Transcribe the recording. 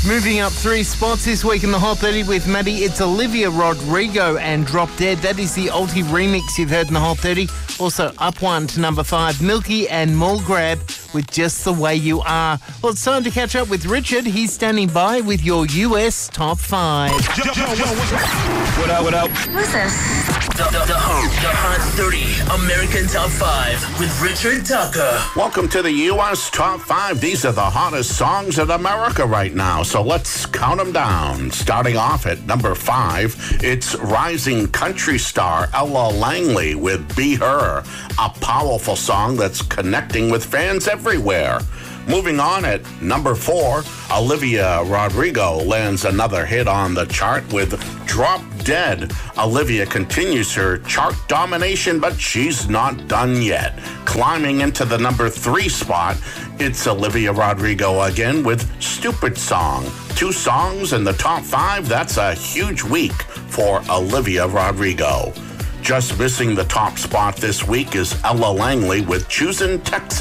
Moving up 3 spots this week in the Hot 30 with Maddie, it's Olivia Rodrigo and Drop Dead. That is the Ulti remix you've heard in the Hot 30. Also up 1 to number 5, Milky and Mulgrab with Just the Way You Are. Well, it's time to catch up with Richard. He's standing by with your US Top 5. What up? Who's this? The Hot 30 American Top 5 with Richard Tucker. Welcome to the U.S. Top 5. These are the hottest songs in America right now, so let's count them down. Starting off at number 5, it's rising country star Ella Langley with Be Her, a powerful song that's connecting with fans everywhere. Moving on at number 4, Olivia Rodrigo lands another hit on the chart with Drop Dead. Olivia continues her chart domination, but she's not done yet. Climbing into the number 3 spot, it's Olivia Rodrigo again with Stupid Song. 2 songs in the top 5, that's a huge week for Olivia Rodrigo. Just missing the top spot this week is Ella Langley with Choosing Texas.